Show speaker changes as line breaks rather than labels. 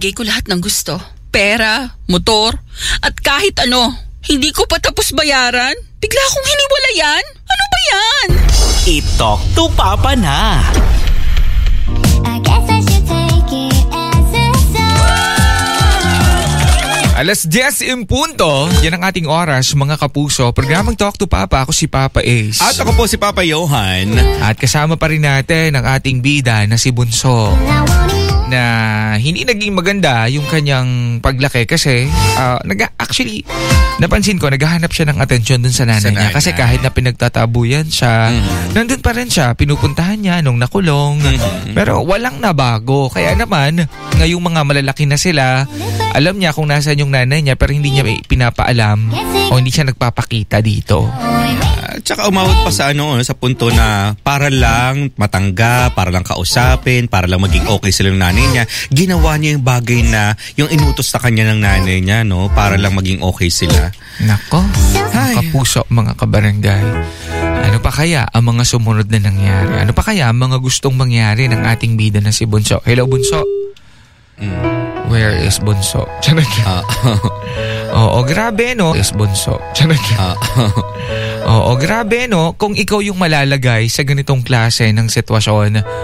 Binigay ko lahat ng gusto. Pera, motor, at kahit ano. Hindi ko pa tapos bayaran. Bigla akong hiniwalayan. Ano ba yan?
I-talk to Papa na.
I guess I should take it as a sign.
Alas 10 in punto, yan ang ating oras mga kapuso. Programang Talk to Papa, ako si Papa Ace.
At ako po si Papa Johan.
At kasama pa rin natin ang ating bida na si Bunso. Na hindi naging maganda yung kanyang paglaki kasi actually napansin ko naghahanap siya ng atensyon dun sa nanay niya kasi kahit na pinagtatabuyan siya, nandun pa rin siya, pinupuntahan niya nung nakulong, pero walang nabago. Kaya naman ngayong mga malalaki na sila, alam niya kung nasaan yung nanay niya pero hindi niya pinapaalam o hindi siya nagpapakita dito.
Tsaka umawag pa sa sa punto na para lang matangga, para lang kausapin, para lang maging okay sila ng nanay niya. Ginawa niya yung bagay na yung inutos sa kanya ng nanay niya, no? Para lang maging okay sila.
Nako, mga kapuso, mga kabarangay. Ano pa kaya ang mga sumunod na nangyari? Ano pa kaya ang mga gustong mangyari ng ating bida na si Bunso? Hello, Bunso. Where is Bunso? Oo, grabe no? Is Bunso. Oo, grabe no? Kung ikaw yung malalagay sa ganitong klase ng sitwasyon,